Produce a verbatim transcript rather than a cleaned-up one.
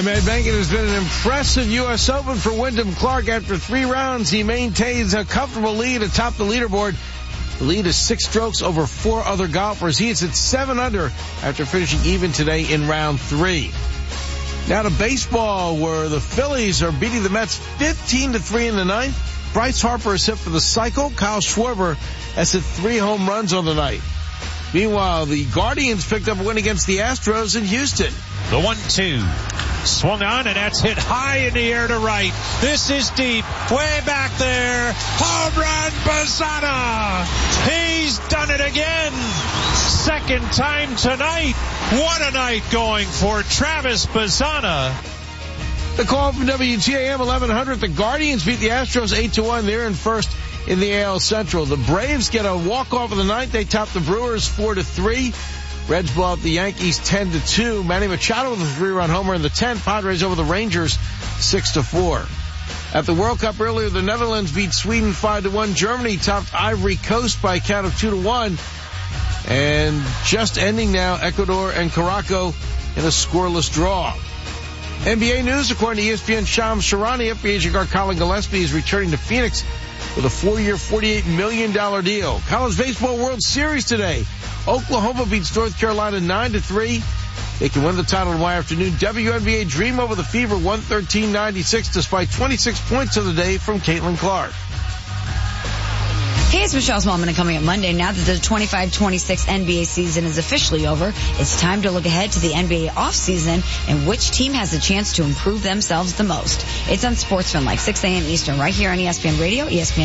I'm Ed Benkin. It has been an impressive U S Open for Wyndham Clark. After three rounds, he maintains a comfortable lead atop the leaderboard. The lead is six strokes over four other golfers. He is at seven under after finishing even today in round three. Now to baseball, where the Phillies are beating the Mets fifteen to three in the ninth. Bryce Harper is hit for the cycle. Kyle Schwarber has hit three home runs on the night. Meanwhile, the Guardians picked up a win against the Astros in Houston. The one two. Swung on, and that's hit high in the air to right. This is deep, way back there. Home run, Bazzana. He's done it again. Second time tonight. What a night going for Travis Bazzana. The call from W T A M eleven hundred. The Guardians beat the Astros eight to one. They're in first in the A L Central. The Braves get a walk-off of the ninth. They top the Brewers four to three. Reds blow up the Yankees ten to two. Manny Machado with a three-run homer in the tenth. Padres over the Rangers six to four. At the World Cup earlier, the Netherlands beat Sweden five to one. Germany topped Ivory Coast by a count of two to one. And just ending now, Ecuador and Caraco in a scoreless draw. N B A news, according to E S P N, Shams Charania, F B I agent guard Colin Gillespie is returning to Phoenix with a four-year, forty-eight million dollars deal. College Baseball World Series today. Oklahoma beats North Carolina nine to three. They can win the title tomorrow afternoon. W N B A dream over the Fever one thirteen ninety-six despite twenty-six points of the day from Caitlin Clark. Hey, it's Michelle Smallman, and coming up Monday, now that the twenty-five twenty-six N B A season is officially over, it's time to look ahead to the N B A offseason and which team has a chance to improve themselves the most. It's on Sportsman, like six a.m. Eastern, right here on E S P N Radio, E S P N